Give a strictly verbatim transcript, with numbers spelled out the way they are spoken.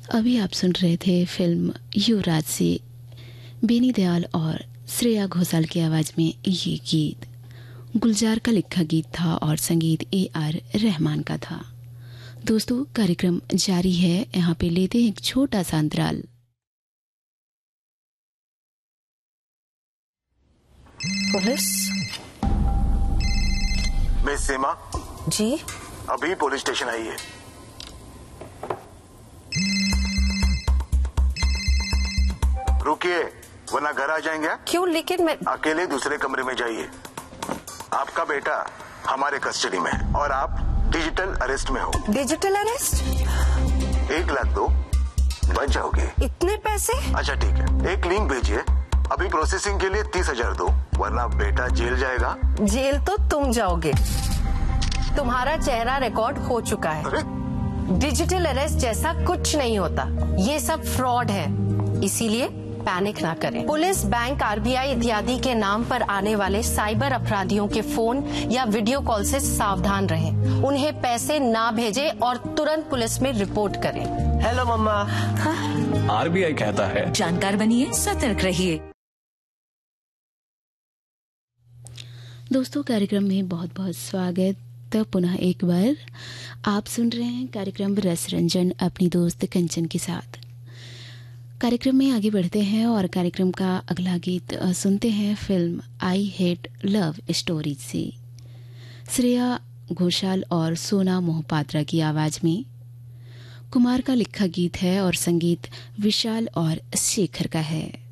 अभी आप सुन रहे थे फिल्म युवराज से बेनी दयाल और श्रेया घोषाल की आवाज में ये गीत। गुलजार का लिखा गीत था और संगीत ए आर रहमान का था। दोस्तों, कार्यक्रम जारी है। यहाँ पे लेते हैं एक छोटा सा अंतराल। पुलिस? मिस सीमा जी? अभी पुलिस स्टेशन आई है। रुकिए वरना घर आ जाएंगे। क्यों? लेकिन मैं अकेले दूसरे कमरे में जाइए। आपका बेटा हमारे कस्टडी में है और आप डिजिटल अरेस्ट में हो। Digital arrest? एक लाख दो, बच जाओगे। इतने पैसे? अच्छा ठीक है, एक लिंक भेजिए। अभी प्रोसेसिंग के लिए तीस हजार दो, वरना बेटा जेल जाएगा। जेल तो तुम जाओगे। तुम्हारा चेहरा रिकॉर्ड हो चुका है। अरे? डिजिटल अरेस्ट जैसा कुछ नहीं होता, ये सब फ्रॉड है। इसीलिए पैनिक ना करें। पुलिस, बैंक, आरबीआई इत्यादि के नाम पर आने वाले साइबर अपराधियों के फोन या वीडियो कॉल से सावधान रहें। उन्हें पैसे ना भेजें और तुरंत पुलिस में रिपोर्ट करें। हेलो मम्मा। हाँ? आरबीआई कहता है जानकार बनिए, सतर्क रहिए। दोस्तों, कार्यक्रम में बहुत बहुत स्वागत। तो पुनः एक बार आप सुन रहे हैं कार्यक्रम रस रंजन अपनी दोस्त कंचन के साथ। कार्यक्रम में आगे बढ़ते हैं और कार्यक्रम का अगला गीत सुनते हैं film I hate love stories से। श्रेया घोषाल और सोना मोहपात्रा की आवाज में कुमार का लिखा गीत है और संगीत विशाल और शेखर का है।